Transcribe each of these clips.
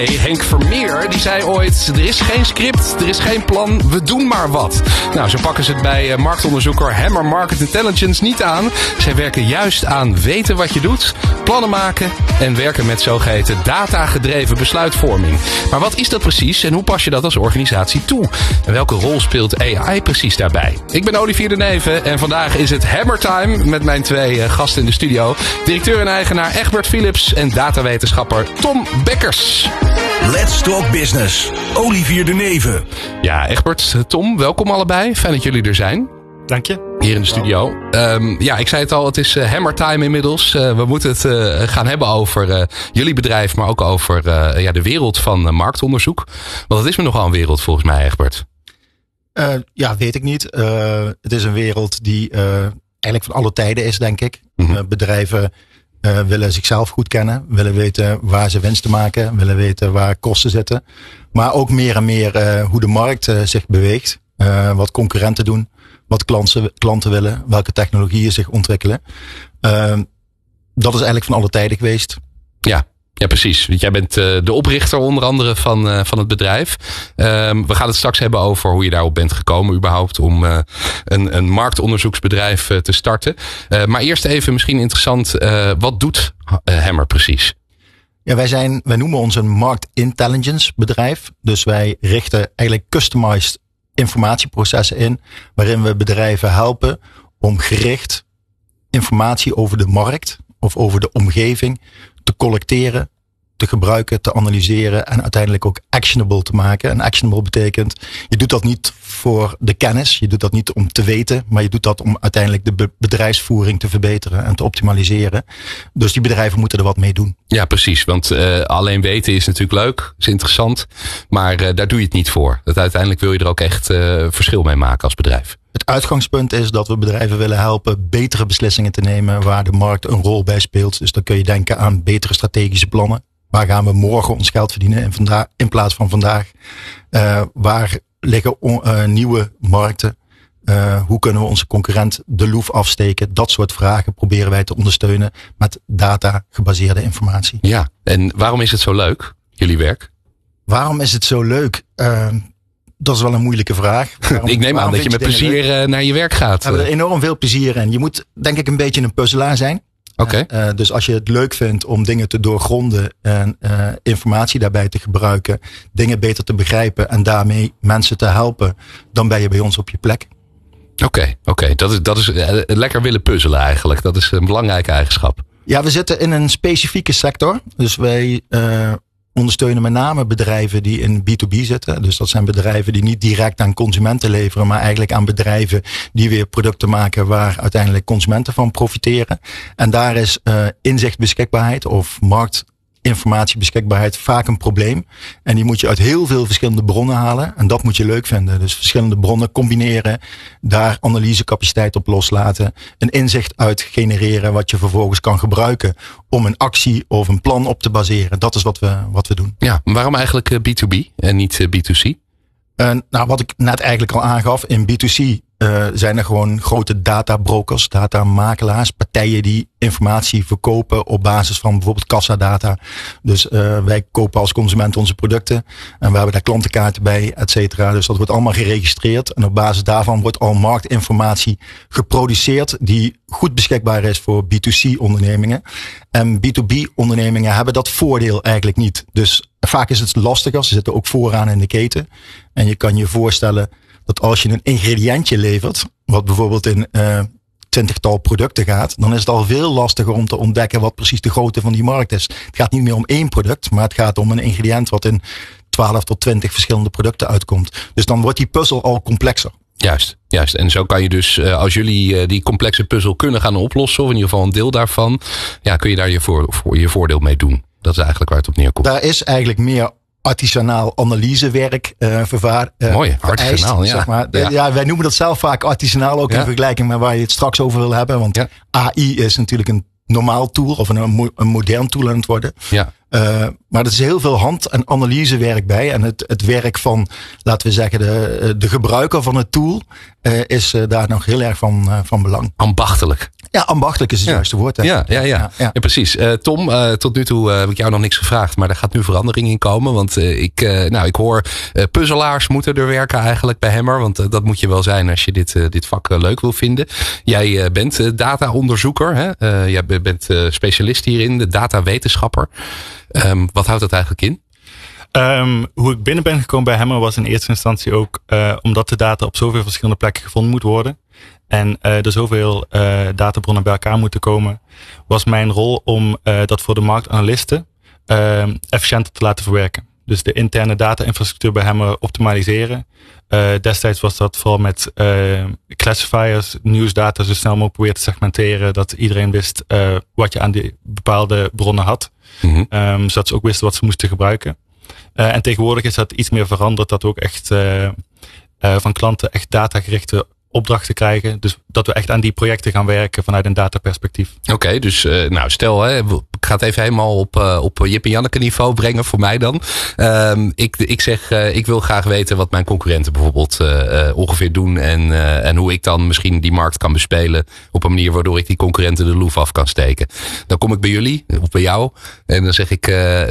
Henk Vermeer die zei ooit, er is geen script, er is geen plan, we doen maar wat. Nou, zo pakken ze het bij marktonderzoeker Hammer Market Intelligence niet aan. Zij werken juist aan weten wat je doet, plannen maken en werken met zogeheten data-gedreven besluitvorming. Maar wat is dat precies en hoe pas je dat als organisatie toe? En welke rol speelt AI precies daarbij? Ik ben Olivier de Neve en vandaag is het Hammer Time met mijn twee gasten in de studio. Directeur en eigenaar Egbert Philips en datawetenschapper Tom Bekkers. Let's Talk Business. Olivier de Neve. Ja, Egbert, Tom, welkom allebei. Fijn dat jullie er zijn. Dank je. Hier in de studio. Ik zei het al, het is Hammer Time inmiddels. We moeten het gaan hebben over jullie bedrijf, maar ook over de wereld van marktonderzoek. Want het is me nogal een wereld volgens mij, Egbert. Weet ik niet. Het is een wereld die eigenlijk van alle tijden is, denk ik. Mm-hmm. Bedrijven willen zichzelf goed kennen, willen weten waar ze winst te maken, willen weten waar kosten zitten. Maar ook meer en meer hoe de markt zich beweegt, wat concurrenten doen, wat klanten willen, welke technologieën zich ontwikkelen. Dat is eigenlijk van alle tijden geweest. Ja, precies. Want jij bent de oprichter onder andere van het bedrijf. We gaan het straks hebben over hoe je daarop bent gekomen überhaupt om een marktonderzoeksbedrijf te starten. Maar eerst even misschien interessant, wat doet Hammer precies? Ja, wij noemen ons een market intelligence bedrijf. Dus wij richten eigenlijk customized informatieprocessen in, waarin we bedrijven helpen om gericht informatie over de markt of over de omgeving te collecteren, te gebruiken, te analyseren en uiteindelijk ook actionable te maken. En actionable betekent, je doet dat niet voor de kennis, je doet dat niet om te weten, maar je doet dat om uiteindelijk de bedrijfsvoering te verbeteren en te optimaliseren. Dus die bedrijven moeten er wat mee doen. Ja, precies. Want alleen weten is natuurlijk leuk, is interessant, maar daar doe je het niet voor. Dat uiteindelijk wil je er ook echt verschil mee maken als bedrijf. Het uitgangspunt is dat we bedrijven willen helpen betere beslissingen te nemen waar de markt een rol bij speelt. Dus dan kun je denken aan betere strategische plannen. Waar gaan we morgen ons geld verdienen in plaats van vandaag? Waar liggen nieuwe markten? Hoe kunnen we onze concurrent de loef afsteken? Dat soort vragen proberen wij te ondersteunen met data gebaseerde informatie. Ja, en waarom is het zo leuk, jullie werk? Waarom is het zo leuk? Dat is wel een moeilijke vraag. Ik neem aan dat je met plezier naar je werk gaat. We hebben er enorm veel plezier in. Je moet denk ik een beetje een puzzelaar zijn. Okay. Dus als je het leuk vindt om dingen te doorgronden en informatie daarbij te gebruiken, dingen beter te begrijpen en daarmee mensen te helpen, dan ben je bij ons op je plek. Oké. Dat is lekker willen puzzelen eigenlijk. Dat is een belangrijke eigenschap. Ja, we zitten in een specifieke sector. Dus wij ondersteunen met name bedrijven die in B2B zitten. Dus dat zijn bedrijven die niet direct aan consumenten leveren, maar eigenlijk aan bedrijven die weer producten maken waar uiteindelijk consumenten van profiteren. En daar is inzichtbeschikbaarheid of marktinformatiebeschikbaarheid vaak een probleem. En die moet je uit heel veel verschillende bronnen halen. En dat moet je leuk vinden. Dus verschillende bronnen combineren, daar analysecapaciteit op loslaten, een inzicht uit genereren wat je vervolgens kan gebruiken om een actie of een plan op te baseren. Dat is wat we doen. Ja, waarom eigenlijk B2B en niet B2C? Wat ik net eigenlijk al aangaf, in B2C zijn er gewoon grote databrokers, datamakelaars, partijen die informatie verkopen op basis van bijvoorbeeld kassadata. Dus wij kopen als consument onze producten en we hebben daar klantenkaarten bij, et cetera. Dus dat wordt allemaal geregistreerd en op basis daarvan wordt al marktinformatie geproduceerd die goed beschikbaar is voor B2C ondernemingen. En B2B ondernemingen hebben dat voordeel eigenlijk niet. Dus vaak is het lastiger, ze zitten ook vooraan in de keten. En je kan je voorstellen dat als je een ingrediëntje levert, wat bijvoorbeeld in 20-tal producten gaat, dan is het al veel lastiger om te ontdekken wat precies de grootte van die markt is. Het gaat niet meer om één product, maar het gaat om een ingrediënt wat in 12 tot 20 verschillende producten uitkomt. Dus dan wordt die puzzel al complexer. Juist. En zo kan je dus, als jullie die complexe puzzel kunnen gaan oplossen, of in ieder geval een deel daarvan, kun je daar je voordeel mee doen. Dat is eigenlijk waar het op neerkomt. Daar is eigenlijk meer artisanaal analysewerk Mooi, artisanaal, ja. Zeg maar. Ja. Wij noemen dat zelf vaak artisanaal, ook in vergelijking met waar je het straks over wil hebben. Want AI is natuurlijk een normaal tool of een modern tool aan het worden. Ja. Maar er is heel veel hand- en analysewerk bij. En het werk van, laten we zeggen, de gebruiker van het tool is daar nog heel erg van belang. Ambachtelijk. Ja, ambachtelijk is het juiste woord. Hè? Ja, precies. Tom, tot nu toe heb ik jou nog niks gevraagd, maar daar gaat nu verandering in komen. Want ik hoor puzzelaars moeten er werken eigenlijk bij Hemmer. Want dat moet je wel zijn als je dit vak leuk wil vinden. Jij bent data-onderzoeker. Hè? Jij bent specialist hierin, de data-wetenschapper. Wat houdt dat eigenlijk in? Hoe ik binnen ben gekomen bij Hemmer was in eerste instantie ook omdat de data op zoveel verschillende plekken gevonden moet worden. En er zoveel databronnen bij elkaar moeten komen. Was mijn rol om dat voor de marktanalisten efficiënter te laten verwerken. Dus de interne data-infrastructuur bij Hemmer optimaliseren. Destijds was dat vooral met classifiers, nieuwsdata zo snel mogelijk proberen te segmenteren. Dat iedereen wist wat je aan die bepaalde bronnen had. Mm-hmm. Zodat ze ook wisten wat ze moesten gebruiken. En tegenwoordig is dat iets meer veranderd. Dat we ook echt van klanten echt datagerichte opdrachten krijgen. Dus dat we echt aan die projecten gaan werken vanuit een dataperspectief. Oké, dus stel, ik ga het even helemaal op Jip en Janneke niveau brengen voor mij dan. Ik zeg, ik wil graag weten wat mijn concurrenten bijvoorbeeld ongeveer doen. En hoe ik dan misschien die markt kan bespelen op een manier waardoor ik die concurrenten de loef af kan steken. Dan kom ik bij jullie, of bij jou. En dan zeg ik,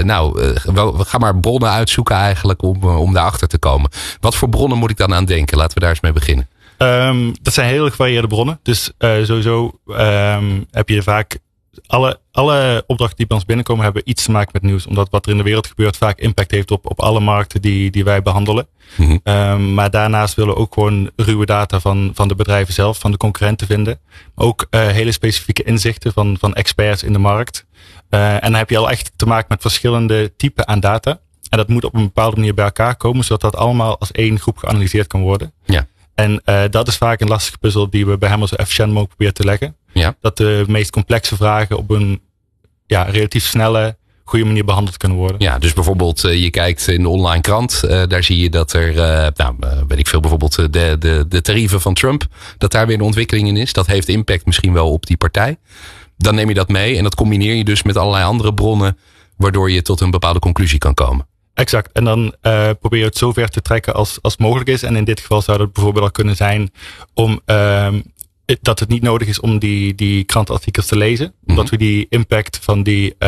we gaan maar bronnen uitzoeken eigenlijk om daarachter te komen. Wat voor bronnen moet ik dan aan denken? Laten we daar eens mee beginnen. Dat zijn heel gevarieerde bronnen. Dus sowieso heb je vaak alle opdrachten die bij ons binnenkomen hebben iets te maken met nieuws. Omdat wat er in de wereld gebeurt vaak impact heeft op alle markten die wij behandelen. Mm-hmm. Maar daarnaast willen we ook gewoon ruwe data van de bedrijven zelf, van de concurrenten vinden. Maar ook hele specifieke inzichten van experts in de markt. En dan heb je al echt te maken met verschillende typen aan data. En dat moet op een bepaalde manier bij elkaar komen, zodat dat allemaal als één groep geanalyseerd kan worden. Ja. En dat is vaak een lastige puzzel die we bij Hemmer zo efficiënt mogelijk proberen te leggen. Ja. Dat de meest complexe vragen op een relatief snelle, goede manier behandeld kunnen worden. Ja, dus bijvoorbeeld je kijkt in de online krant. Daar zie je dat er, weet ik veel, bijvoorbeeld de tarieven van Trump. Dat daar weer een ontwikkeling in is. Dat heeft impact misschien wel op die partij. Dan neem je dat mee en dat combineer je dus met allerlei andere bronnen. Waardoor je tot een bepaalde conclusie kan komen. Exact. En dan probeer je het zo ver te trekken als mogelijk is. En in dit geval zou dat bijvoorbeeld al kunnen zijn om dat het niet nodig is om die krantartikels te lezen. Mm-hmm. Omdat we die impact van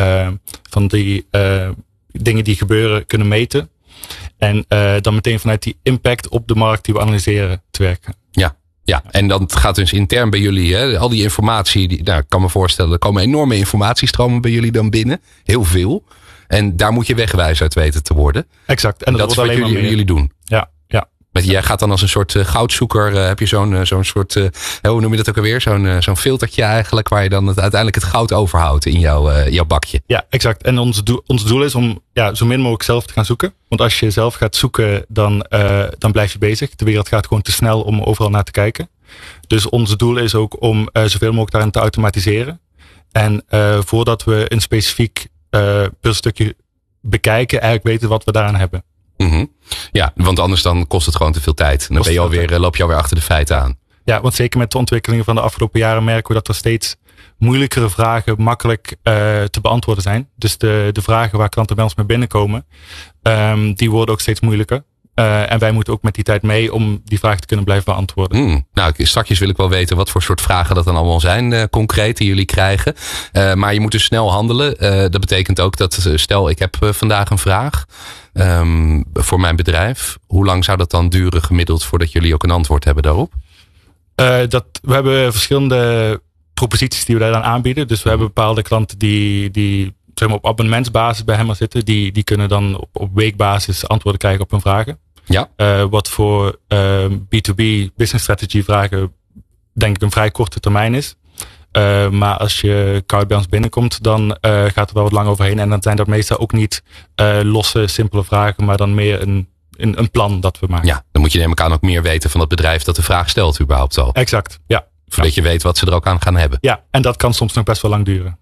die dingen die gebeuren kunnen meten. En dan meteen vanuit die impact op de markt die we analyseren te werken. Ja, en dan gaat dus intern bij jullie, hè, al die informatie, ik kan me voorstellen, er komen enorme informatiestromen bij jullie dan binnen. Heel veel. En daar moet je wegwijs uit weten te worden. Exact. En dat is wat jullie doen. Ja. Jij gaat dan als een soort goudzoeker, heb je zo'n soort, hoe noem je dat ook alweer? Zo'n filtertje eigenlijk, waar je dan uiteindelijk het goud overhoudt in jouw bakje. Ja, exact. En ons doel is om zo min mogelijk zelf te gaan zoeken. Want als je zelf gaat zoeken, dan blijf je bezig. De wereld gaat gewoon te snel om overal naar te kijken. Dus ons doel is ook om zoveel mogelijk daarin te automatiseren. En voordat we een specifiek puzzelstukje bekijken, eigenlijk weten wat we daaraan hebben. Mm-hmm. Ja, want anders dan kost het gewoon te veel tijd. Dan loop je alweer achter de feiten aan. Ja, want zeker met de ontwikkelingen van de afgelopen jaren merken we dat er steeds moeilijkere vragen makkelijk te beantwoorden zijn. Dus de vragen waar klanten bij ons mee binnenkomen, die worden ook steeds moeilijker. En wij moeten ook met die tijd mee om die vraag te kunnen blijven beantwoorden. Straks wil ik wel weten wat voor soort vragen dat dan allemaal zijn, concreet, die jullie krijgen. Maar je moet dus snel handelen. Dat betekent ook dat, stel ik heb vandaag een vraag voor mijn bedrijf. Hoe lang zou dat dan duren gemiddeld voordat jullie ook een antwoord hebben daarop? We hebben verschillende proposities die we daar dan aanbieden. Dus we hebben bepaalde klanten die zeg maar op abonnementsbasis bij Hemmer zitten. Die kunnen dan op weekbasis antwoorden krijgen op hun vragen. Ja. Wat voor B2B business strategy vragen denk ik een vrij korte termijn is. Maar als je koud bij ons binnenkomt, dan gaat er wel wat lang overheen. En dan zijn dat meestal ook niet losse, simpele vragen, maar dan meer een plan dat we maken. Ja, dan moet je neem ik aan ook meer weten van het bedrijf dat de vraag stelt überhaupt al. Exact, ja. Voordat je weet wat ze er ook aan gaan hebben. Ja, en dat kan soms nog best wel lang duren.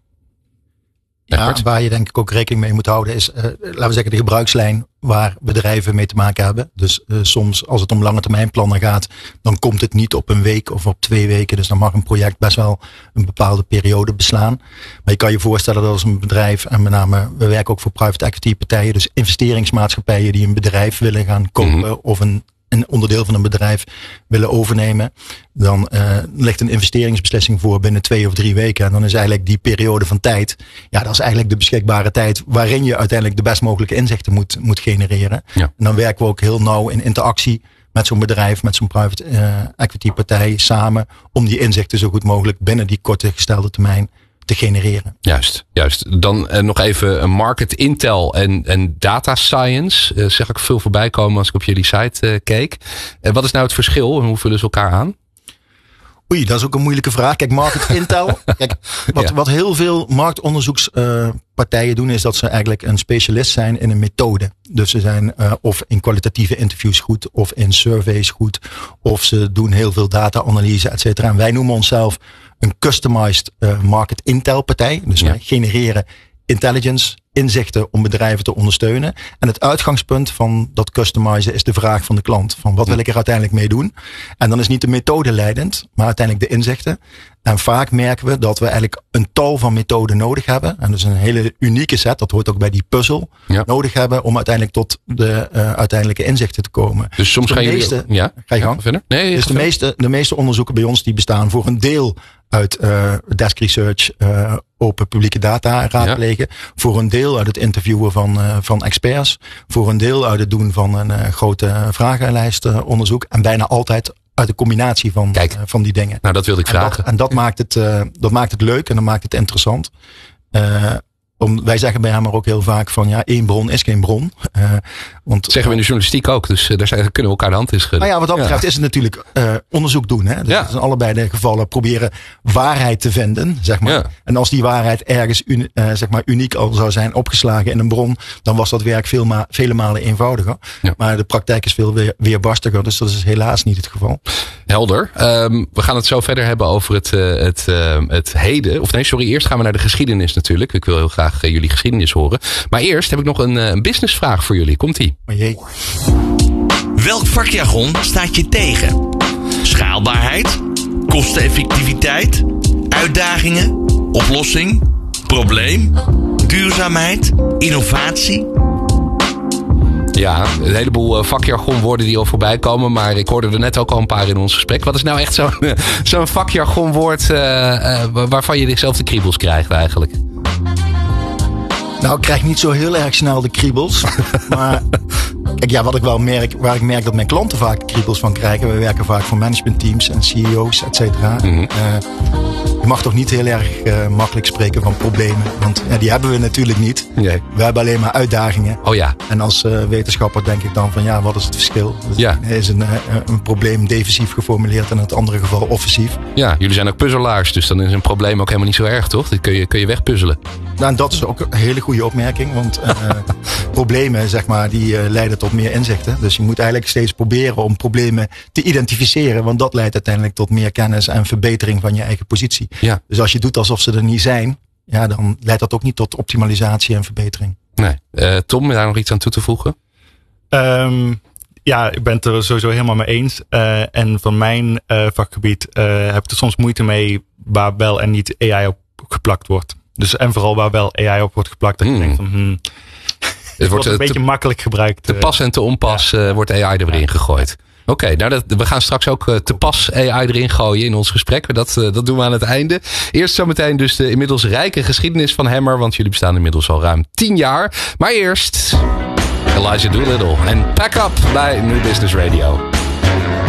Ja, waar je denk ik ook rekening mee moet houden is, laten we zeggen, de gebruikslijn waar bedrijven mee te maken hebben. Dus soms als het om lange termijn plannen gaat, dan komt het niet op een week of op 2 weken. Dus dan mag een project best wel een bepaalde periode beslaan. Maar je kan je voorstellen dat als een bedrijf, en met name, we werken ook voor private equity partijen, dus investeringsmaatschappijen die een bedrijf willen gaan kopen of een een onderdeel van een bedrijf willen overnemen. Dan ligt een investeringsbeslissing voor binnen 2 of 3 weken. En dan is eigenlijk die periode van tijd. Ja, dat is eigenlijk de beschikbare tijd waarin je uiteindelijk de best mogelijke inzichten moet genereren. Ja. En dan werken we ook heel nauw in interactie met zo'n bedrijf, met zo'n private equity partij samen. Om die inzichten zo goed mogelijk binnen die korte gestelde termijn te genereren. Juist. Dan nog even market intel en data science. Zeg ik veel voorbij komen als ik op jullie site keek. Wat is nou het verschil en hoe vullen ze elkaar aan? Oei, dat is ook een moeilijke vraag. Kijk, market intel. Kijk, wat heel veel marktonderzoekspartijen doen, is dat ze eigenlijk een specialist zijn in een methode. Dus ze zijn of in kwalitatieve interviews goed, of in surveys goed, of ze doen heel veel data-analyse, et cetera. En wij noemen onszelf een customized market intel partij. Dus wij genereren intelligence, inzichten om bedrijven te ondersteunen. En het uitgangspunt van dat customizen is de vraag van de klant. Van wat wil ik er uiteindelijk mee doen? En dan is niet de methode leidend, maar uiteindelijk de inzichten. En vaak merken we dat we eigenlijk een tal van methoden nodig hebben. En dus een hele unieke set, dat hoort ook bij die puzzel, nodig hebben om uiteindelijk tot de uiteindelijke inzichten te komen. Dus soms gaan jullie... Ga je gang. Verder? Nee, dus de meeste onderzoeken bij ons die bestaan voor een deel uit desk research, open publieke data raadplegen. Ja. Voor een deel uit het interviewen van experts. Voor een deel uit het doen van een grote vragenlijstonderzoek. En bijna altijd uit de combinatie van die dingen. Nou, dat wilde ik vragen. En dat maakt het leuk en dat maakt het interessant. Wij zeggen bij Hemmer ook heel vaak van één bron is geen bron. Want zeggen we in de journalistiek ook. Dus daar kunnen we elkaar de hand in schudden. Nou ja, wat dat betreft is het natuurlijk onderzoek doen. Hè? Dus in allebei de gevallen proberen waarheid te vinden. Zeg maar. Ja. En als die waarheid ergens uniek al zou zijn opgeslagen in een bron, dan was dat werk vele malen eenvoudiger. Ja. Maar de praktijk is veel weerbarstiger. Dus dat is helaas niet het geval. Helder. We gaan het zo verder hebben over het heden. Of nee, sorry. Eerst gaan we naar de geschiedenis natuurlijk. Ik wil heel graag jullie geschiedenis horen. Maar eerst heb ik nog een businessvraag voor jullie. Komt-ie? Oh jee. Welk vakjargon staat je tegen? Schaalbaarheid? Kosteneffectiviteit? Uitdagingen? Oplossing? Probleem? Duurzaamheid? Innovatie? Ja, een heleboel vakjargonwoorden die al voorbij komen. Maar ik hoorde er net ook al een paar in ons gesprek. Wat is nou echt zo'n vakjargonwoord waarvan je zelf de kriebels krijgt eigenlijk? Nou, ik krijg niet zo heel erg snel de kriebels. Maar kijk, wat ik wel merk, waar ik merk dat mijn klanten vaak kriebels van krijgen. We werken vaak voor managementteams en CEO's, et cetera. Mm-hmm. Je mag toch niet heel erg makkelijk spreken van problemen. Want die hebben we natuurlijk niet. Nee. We hebben alleen maar uitdagingen. Oh ja. En als wetenschapper denk ik dan van wat is het verschil? Dus is een probleem defensief geformuleerd en in het andere geval offensief. Ja, jullie zijn ook puzzelaars. Dus dan is een probleem ook helemaal niet zo erg, toch? Dat kun je wegpuzzelen. Nou, en dat is ook een hele goede opmerking. Want problemen, die leiden tot meer inzichten. Dus je moet eigenlijk steeds proberen om problemen te identificeren. Want dat leidt uiteindelijk tot meer kennis en verbetering van je eigen positie. Ja. Dus als je doet alsof ze er niet zijn, dan leidt dat ook niet tot optimalisatie en verbetering. Nee. Tom, is daar nog iets aan toe te voegen? Ik ben het er sowieso helemaal mee eens. En van mijn vakgebied heb ik er soms moeite mee waar wel en niet AI op geplakt wordt. Dus en vooral waar wel AI op wordt geplakt. Dat je denkt van het wordt een beetje makkelijk gebruikt. Te pas en te onpas wordt AI er weer in gegooid. Oké, we gaan straks ook te pas AI erin gooien in ons gesprek. Dat doen we aan het einde. Eerst zometeen dus de inmiddels rijke geschiedenis van Hemmer. Want jullie bestaan inmiddels al ruim 10 jaar. Maar eerst Elijah Doolittle en Pack Up bij New Business Radio.